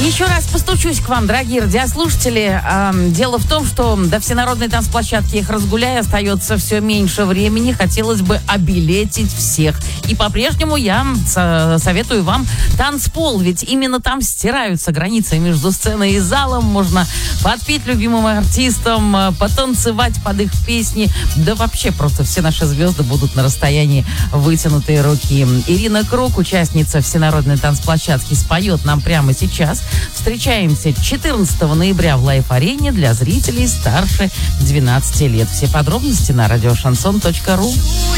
Еще раз постучусь к вам, дорогие радиослушатели. Дело в том, что до всенародной танцплощадки «Их разгуляй» остается все меньше времени. Хотелось бы обилетить всех. И по-прежнему я советую вам танцпол, ведь именно там стираются границы между сценой и залом. Можно подпеть любимым артистам, потанцевать под их песни. Да вообще просто все наши звезды будут на расстоянии вытянутой руки. Ирина Круг, участница всенародной танцплощадки, споет нам прямо сейчас. Встречаемся 14 ноября в Лайф-арене для зрителей старше 12 лет. Все подробности на радиошансон.ру.